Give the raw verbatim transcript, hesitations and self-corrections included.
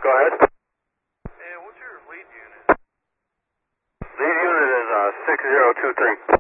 Go ahead. Hey, what's your lead unit? Lead unit is uh, six zero two three.